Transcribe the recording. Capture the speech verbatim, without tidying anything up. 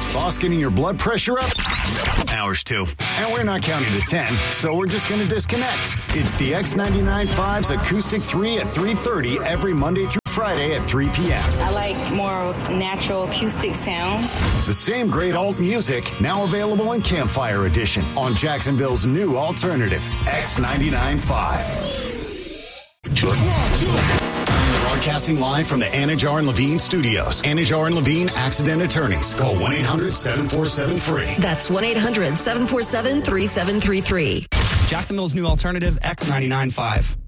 Boss getting your blood pressure up? Ours too. And we're not counting to ten, so we're just going to disconnect. It's the X ninety-nine point five's Acoustic three at three thirty every Monday through Friday at three p.m. I like more natural acoustic sound. The same great alt music, now available in Campfire Edition on Jacksonville's new alternative, X ninety-nine point five. Broadcasting live from the Anajar and Levine studios. Anajar and Levine Accident Attorneys. Call one eight hundred seven four seven free. That's one eight hundred seven four seven three seven three three. Jacksonville's new alternative, X ninety-nine point five.